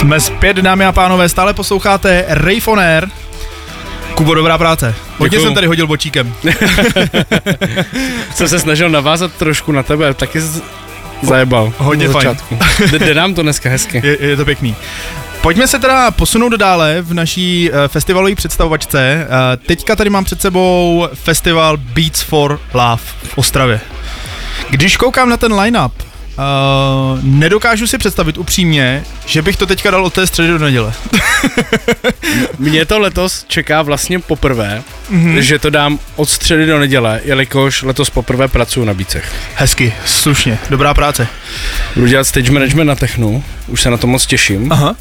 Jsme zpět, dámy a pánové, stále posloucháte Rave on Air. Kubo, dobrá práce. Hodně jsem tady hodil bočíkem. Jsem se snažil navázat trošku na tebe, taky zajebal. Hodně fajn. Jde nám to dneska hezky. Je to pěkný. Pojďme se teda posunout dále v naší festivalové představovačce. Teďka tady mám před sebou festival Beats for Love v Ostravě. Když koukám na ten line-up, nedokážu si představit upřímně, že bych to teďka dal od té středy do neděle. Mě to letos čeká vlastně poprvé, že to dám od středy do neděle, jelikož letos poprvé pracuji na Beatsech. Hezky, slušně, dobrá práce. Budu dělat stage management na technu, už se na to moc těším. Aha.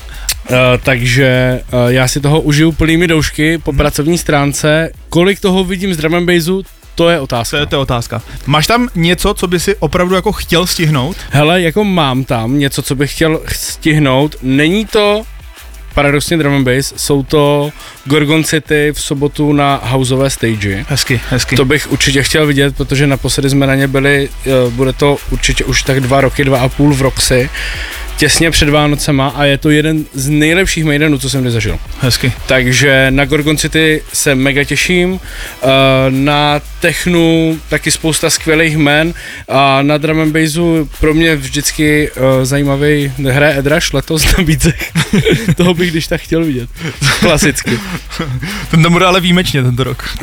Takže já si toho užiju plnými doušky po pracovní stránce. Kolik toho vidím z drum and bassu, to je otázka. To je otázka. Máš tam něco, co by si opravdu jako chtěl stihnout? Hele, jako mám tam něco, co bych chtěl stihnout. Není to paradoxně drum and bass, jsou to Gorgon City v sobotu na houseové stage. Hezky. To bych určitě chtěl vidět, protože naposledy jsme na ně byli, bude to určitě už tak 2,5 v Roxy, těsně před Vánocema a je to jeden z nejlepších maidenů, co jsem kdy zažil. Hezky. Takže na Gorgon City se mega těším, na technu taky spousta skvělých jmen a na drum and bassu pro mě vždycky zajímavý hraje Edraš letos na Beatsech. Toho bych když tak chtěl vidět. Klasicky. Ten tam bude ale výjimečně tento rok.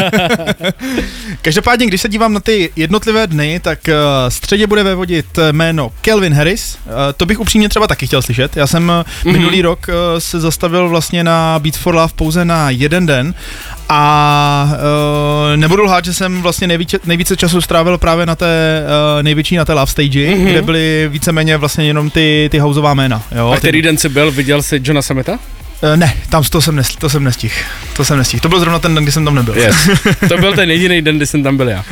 Každopádně, když se dívám na ty jednotlivé dny, tak středě bude vévodit jméno Calvin Harris. To bych upřímně třeba taky chtěl slyšet. Já jsem minulý rok se zastavil vlastně na Beats for Love pouze na jeden den a nebudu lhát, že jsem vlastně nejvíce času strávil právě na té největší, na té Love Stage, kde byly víceméně vlastně jenom ty houseová jména. Jo? A který den jsi byl, viděl jsi Johna Summita? Ne, tam to jsem nestihl. To byl zrovna ten den, kdy jsem tam nebyl. Yes. To byl ten jediný den, kdy jsem tam byl já.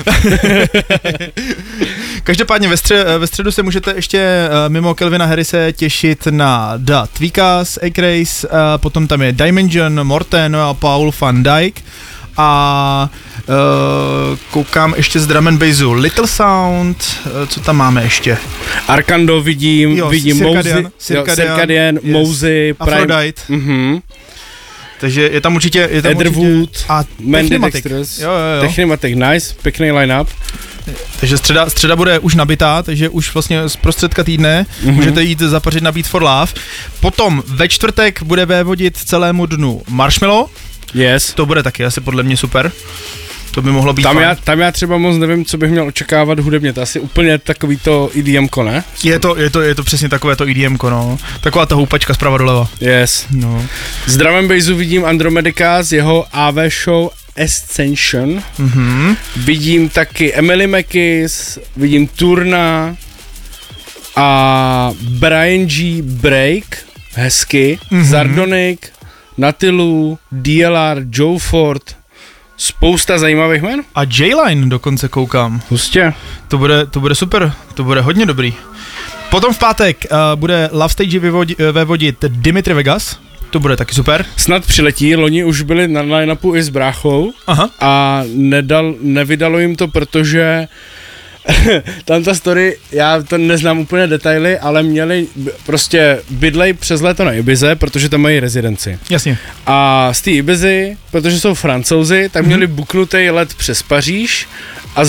Každopádně ve středu se můžete ještě mimo Calvina Harrise těšit na Da Tweekas, Acrace, potom tam je Dimension, Morten a Paul van Dyk a koukám ještě z drum and bassu Little Sound, co tam máme ještě? Arkando vidím Circadian, Mozy, Aphrodite. Takže je tam určitě Etherwood a Technimatic. Technimatic, nice, pěkný line-up. Takže středa bude už nabitá, takže už vlastně z prostředka týdne můžete jít zapařit na Beats for Love. Potom ve čtvrtek bude vévodit celému dnu Marshmello. Yes. To bude taky asi podle mě super. To by mohlo být tam já třeba moc nevím, co bych měl očekávat hudebně, to asi úplně takový to EDM-ko, ne? Je to přesně takové to EDM-ko, no. Taková ta houpačka zprava doleva. Yes. No. Z drum and bassu vidím Andromedika z jeho AV show Ascension. Vidím taky Emily Mackis, vidím Turna a Brian G. Break, hezky, Zardonic, Natilu, DLR, Joe Ford, spousta zajímavých jmen. A J-Line dokonce koukám. Hustě. To bude super, to bude hodně dobrý. Potom v pátek bude Love Stage vévodit Dimitri Vegas. To bude taky super. Snad přiletí, loni už byli na line-upu i s bráchou. Aha. A nevydalo jim to, protože tam ta story, já to neznám úplně detaily, ale měli prostě bydlej přes léto na Ibize, protože tam mají rezidenci. Jasně. A z té Ibizy, protože jsou Francouzi, tak měli buknutý let přes Paříž